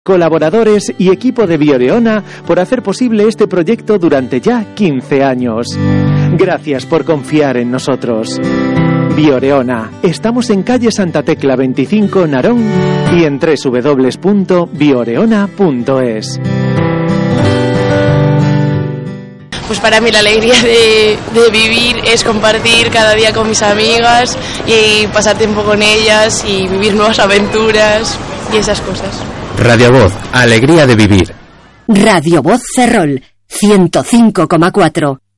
colaboradores y equipo de Bioreona por hacer posible este proyecto durante ya 15 años. Gracias por confiar en nosotros. Bioreona. Estamos en calle Santa Tecla 25, Narón, y en www.bioreona.es. Pues para mí la alegría de vivir es compartir cada día con mis amigas y pasar tiempo con ellas y vivir nuevas aventuras y esas cosas. Radio Voz, alegría de vivir. Radio Voz Ferrol, 105,4.